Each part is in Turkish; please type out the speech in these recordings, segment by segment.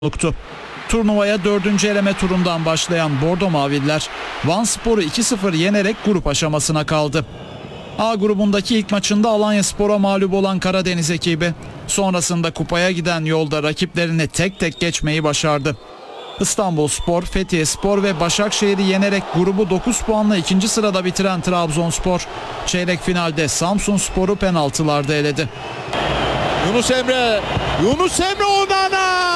Turnuvaya 4. eleme turundan başlayan Bordo Maviller, Vanspor'u 2-0 yenerek grup aşamasına kaldı. A grubundaki ilk maçında Alanyaspor'a mağlup olan Karadeniz ekibi, sonrasında kupaya giden yolda rakiplerini tek tek geçmeyi başardı. İstanbulspor, Fethiyespor ve Başakşehir'i yenerek grubu 9 puanla 2. sırada bitiren Trabzonspor, çeyrek finalde Samsunspor'u penaltılarda eledi. Yunus Emre Onana!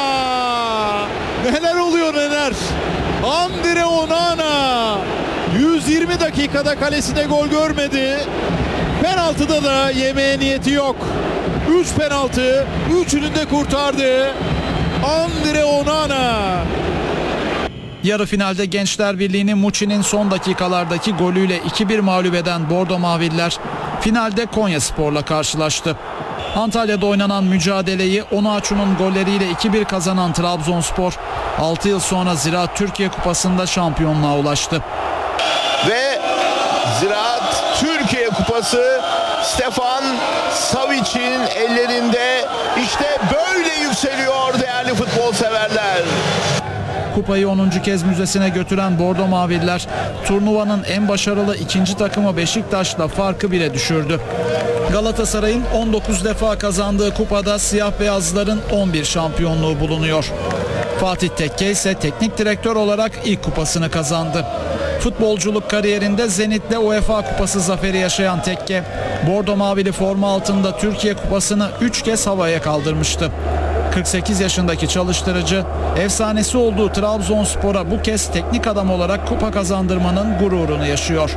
Neler oluyor neler? Andre Onana 120 dakikada kalesine gol görmedi. Penaltıda da yemeye niyeti yok. 3 penaltı, 3'ünü de kurtardı. Andre Onana. Yarı finalde Gençler Birliği'ni Muçi'nin son dakikalardaki golüyle 2-1 mağlup eden Bordo Maviller, finalde Konyaspor'la karşılaştı. Antalya'da oynanan mücadeleyi Onuachu'nun golleriyle 2-1 kazanan Trabzonspor, 6 yıl sonra Ziraat Türkiye Kupası'nda şampiyonluğa ulaştı. Ve Ziraat Türkiye Kupası Stefan Savic'in ellerinde, işte böyle yükseliyor değerli futbol severler. Kupayı 10. kez müzesine götüren Bordo Maviller, turnuvanın en başarılı ikinci takımı Beşiktaş'la farkı 1'e düşürdü. Galatasaray'ın 19 defa kazandığı kupada siyah beyazların 11 şampiyonluğu bulunuyor. Fatih Tekke ise teknik direktör olarak ilk kupasını kazandı. Futbolculuk kariyerinde Zenit'le UEFA Kupası zaferi yaşayan Tekke, Bordo Mavili forma altında Türkiye Kupası'nı 3 kez havaya kaldırmıştı. 48 yaşındaki çalıştırıcı, efsanesi olduğu Trabzonspor'a bu kez teknik adam olarak kupa kazandırmanın gururunu yaşıyor.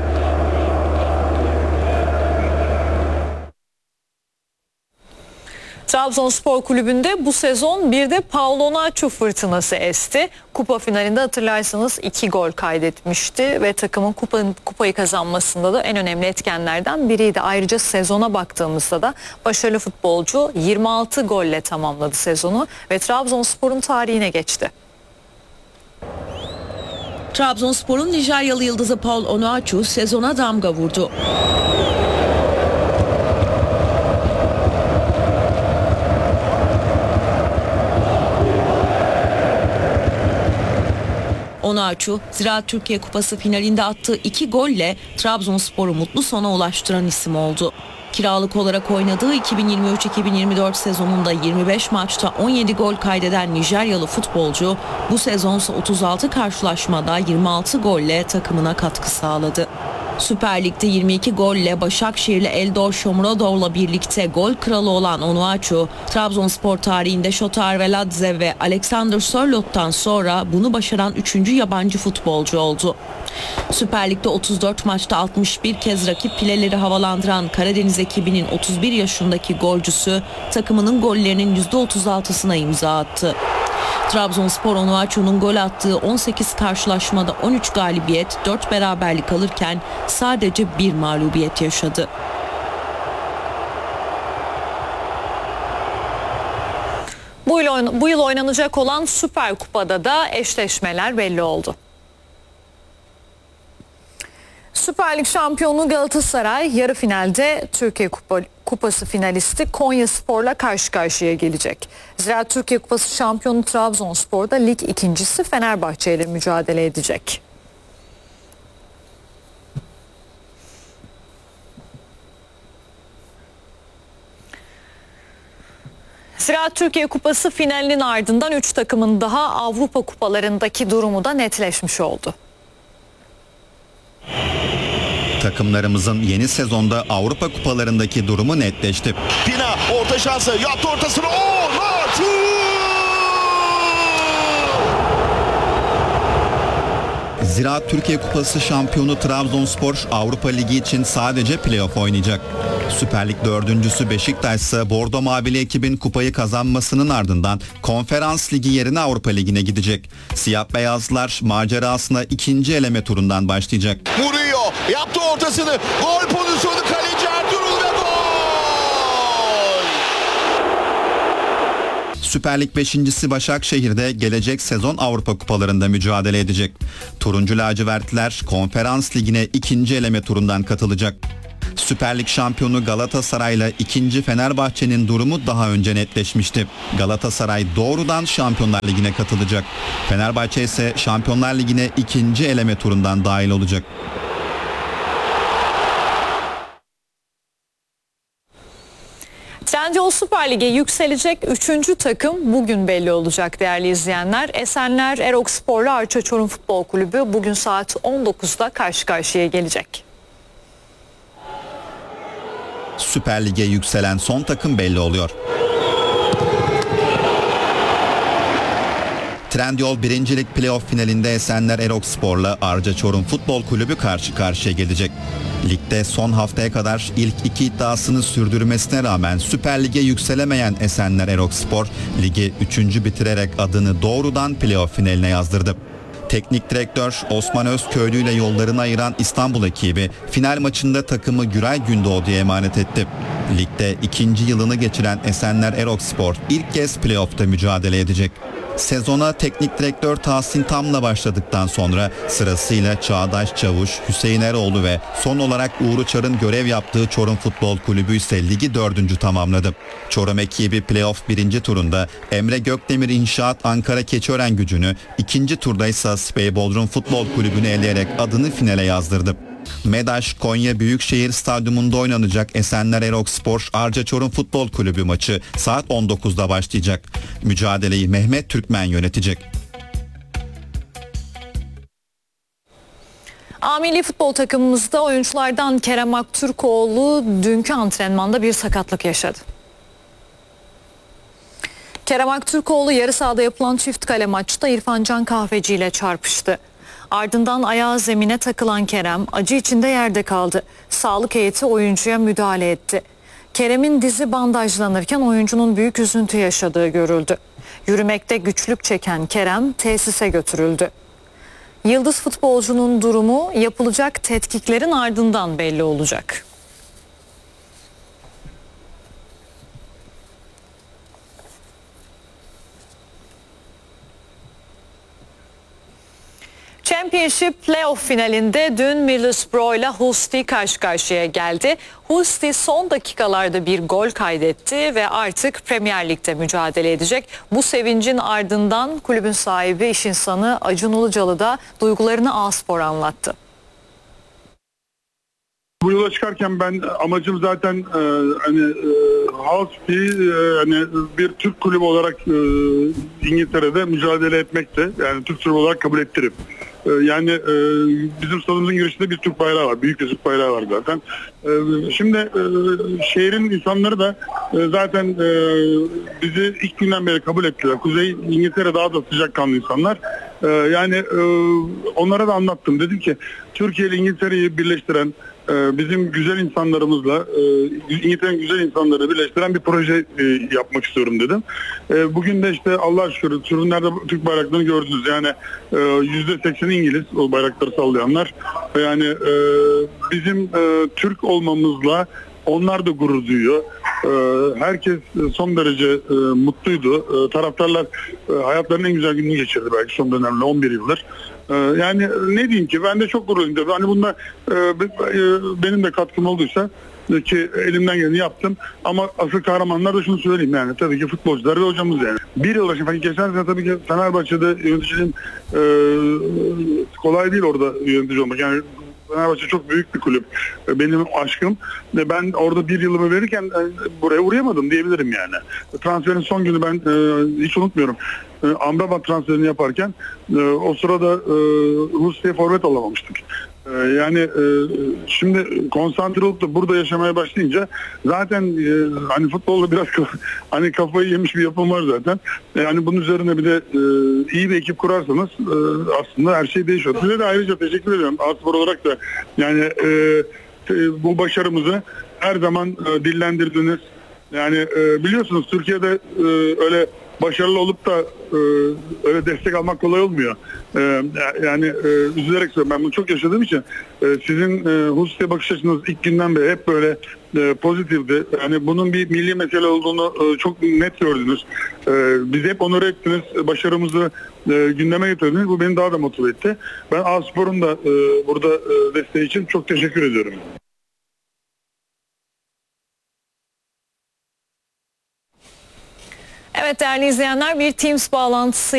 Trabzonspor Kulübü'nde bu sezon bir de Paulo Onuachu fırtınası esti. Kupa finalinde hatırlarsanız 2 gol kaydetmişti ve takımın kupayı kazanmasında da en önemli etkenlerden biriydi. Ayrıca sezona baktığımızda da başarılı futbolcu 26 golle tamamladı sezonu ve Trabzonspor'un tarihine geçti. Trabzonspor'un Nijeryalı yıldızı Paulo Onuachu sezona damga vurdu. Onuachu, Ziraat Türkiye Kupası finalinde attığı 2 golle Trabzonspor'u mutlu sona ulaştıran isim oldu. Kiralık olarak oynadığı 2023-2024 sezonunda 25 maçta 17 gol kaydeden Nijeryalı futbolcu, bu sezonsa 36 karşılaşmada 26 golle takımına katkı sağladı. Süper Lig'de 22 golle Başakşehirli Eldor Shomurodov'la birlikte gol kralı olan Onuachu, Trabzonspor tarihinde Şotar Veladze ve Alexander Sörlot'tan sonra bunu başaran 3. yabancı futbolcu oldu. Süper Lig'de 34 maçta 61 kez rakip fileleri havalandıran Karadeniz ekibinin 31 yaşındaki golcüsü takımının gollerinin %36'sına imza attı. Trabzonspor Onuachu'nun gol attığı 18 karşılaşmada 13 galibiyet, 4 beraberlik alırken sadece 1 mağlubiyet yaşadı. Bu yıl oynanacak olan Süper Kupa'da da eşleşmeler belli oldu. Süper Lig şampiyonu Galatasaray yarı finalde Türkiye Kupası finalisti Konyaspor'la karşı karşıya gelecek. Ziraat Türkiye Kupası şampiyonu Trabzonspor'da lig ikincisi Fenerbahçe ile mücadele edecek. Ziraat Türkiye Kupası finalinin ardından 3 takımın daha Avrupa kupalarındaki durumu da netleşmiş oldu. Takımlarımızın yeni sezonda Avrupa kupalarındaki durumu netleşti. Pina orta şansı yaptı, ortasını Onuachu! Ziraat Türkiye Kupası şampiyonu Trabzonspor Avrupa Ligi için sadece playoff oynayacak. Süper Lig dördüncüsü Beşiktaş ise Bordo Mavili ekibin kupayı kazanmasının ardından Konferans Ligi yerine Avrupa Ligi'ne gidecek. Siyah beyazlar macerasına 2. eleme turundan başlayacak. Vuruyor, yaptı ortasını, gol pozisyonu, kaleci Ertuğrul ve gol! Süper Lig 5.'si Başakşehir'de gelecek sezon Avrupa kupalarında mücadele edecek. Turuncu lacivertler Konferans Ligi'ne 2. eleme turundan katılacak. Süper Lig şampiyonu Galatasaray'la ikinci Fenerbahçe'nin durumu daha önce netleşmişti. Galatasaray doğrudan Şampiyonlar Ligi'ne katılacak. Fenerbahçe ise Şampiyonlar Ligi'ne ikinci eleme turundan dahil olacak. Trendyol Süper Lig'e yükselecek 3. takım bugün belli olacak değerli izleyenler. Esenler Erokspor'la Arça Çorum Futbol Kulübü bugün saat 19'da karşı karşıya gelecek. Süper Lig'e yükselen son takım belli oluyor. Trendyol 1. Lig playoff finalinde Esenler Erokspor'la Arca Çorum Futbol Kulübü karşı karşıya gelecek. Ligde son haftaya kadar ilk 2 iddiasını sürdürmesine rağmen Süper Lig'e yükselemeyen Esenler Erokspor, ligi 3. bitirerek adını doğrudan playoff finaline yazdırdı. Teknik direktör Osman Özköylü ile yollarını ayıran İstanbul ekibi final maçında takımı Güray Gündoğdu'ya emanet etti. Ligde 2. yılını geçiren Esenler Erokspor ilk kez playoff'ta mücadele edecek. Sezona teknik direktör Tahsin Tam'la başladıktan sonra sırasıyla Çağdaş Çavuş, Hüseyin Eroğlu ve son olarak Uğur Uçar'ın görev yaptığı Çorum Futbol Kulübü ise ligi 4. tamamladı. Çorum ekibi playoff 1. turunda Emre Gökdemir İnşaat Ankara Keçiören Gücü'nü, 2. turda ise Spey Bodrum Futbol Kulübü'nü eleyerek adını finale yazdırdı. MEDAŞ Konya Büyükşehir Stadyumunda oynanacak Esenler Erokspor Arca Çorum Futbol Kulübü maçı saat 19'da başlayacak. Mücadeleyi Mehmet Türkmen yönetecek. A milli futbol takımımızda oyunculardan Kerem Aktürkoğlu dünkü antrenmanda bir sakatlık yaşadı. Kerem Aktürkoğlu yarı sahada yapılan çift kale maçta İrfan Can Kahveci ile çarpıştı. Ardından ayağı zemine takılan Kerem acı içinde yerde kaldı. Sağlık heyeti oyuncuya müdahale etti. Kerem'in dizi bandajlanırken oyuncunun büyük üzüntü yaşadığı görüldü. Yürümekte güçlük çeken Kerem tesise götürüldü. Yıldız futbolcunun durumu yapılacak tetkiklerin ardından belli olacak. Championship playoff finalinde dün Middlesbrough ile Hull City karşı karşıya geldi. Hull City son dakikalarda bir gol kaydetti ve artık Premier Lig'de mücadele edecek. Bu sevincin ardından kulübün sahibi iş insanı Acun Ilıcalı da duygularını A-Spor'a anlattı. Bu yola çıkarken ben amacım zaten Hull City bir Türk kulübü olarak İngiltere'de mücadele etmekte. Yani Türk kulübü olarak kabul ettirip. Bizim stadımızın girişinde bir Türk bayrağı var. Büyük bir Türk bayrağı var zaten. Şimdi şehrin insanları da zaten bizi ilk günden beri kabul ettiler. Kuzey İngiltere daha da sıcakkanlı insanlar. Onlara da anlattım. Dedim ki Türkiye ile İngiltere'yi birleştiren bizim güzel insanlarımızla İngiltere'nin güzel insanları birleştiren bir proje yapmak istiyorum dedim. Bugün de işte Allah'a şükür tribünlerde Türk bayraklarını gördünüz. Yani %80 İngiliz o bayrakları sallayanlar. Yani bizim Türk olmamızla onlar da gurur duyuyor. Herkes son derece mutluydu. Taraftarlar hayatlarının en güzel gününü geçirdi belki son dönemde 11 yıldır. Yani ne diyeyim ki ben de çok gururluyum. Hani bunda benim de katkım olduysa ki elimden geleni yaptım. Ama asıl kahramanlar da şunu söyleyeyim yani tabii ki futbolcular ve hocamız yani. Bir yıl şimdi geçen sene tabii ki Fenerbahçe'de yöneticiliğin kolay değil orada yönetici olmak. Yani Fenerbahçe çok büyük bir kulüp. Benim aşkım. Ben orada bir yılımı verirken buraya uğrayamadım diyebilirim yani. Transferin son günü ben hiç unutmuyorum. Amrabat transferini yaparken o sırada Rusya'ya forvet alamamıştık. Şimdi konsantre olup da burada yaşamaya başlayınca zaten hani futbolda biraz hani kafayı yemiş bir yapım var zaten. Yani bunun üzerine bir de iyi bir ekip kurarsanız aslında her şey değişiyor. Size de ayrıca teşekkür ediyorum. A-Spor olarak da yani bu başarımızı her zaman dillendirdiniz. Yani biliyorsunuz Türkiye'de öyle başarılı olup da öyle destek almak kolay olmuyor. Üzülerek söylüyorum. Ben bunu çok yaşadığım için sizin Husus'ta bakış açınız ilk günden beri hep böyle pozitifti. Yani bunun bir milli mesele olduğunu çok net gördünüz. Bizi hep onur ettiniz. Başarımızı gündeme getirdiniz. Bu beni daha da motive etti. Ben A-Spor'un da burada desteği için çok teşekkür ediyorum. Evet değerli izleyenler, bir Teams bağlantısı